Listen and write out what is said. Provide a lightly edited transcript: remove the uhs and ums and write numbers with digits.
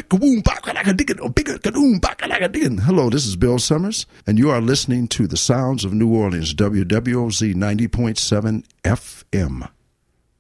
Hello, this is Bill Summers, and you are listening to the Sounds of New Orleans, WWOZ 90.7 FM.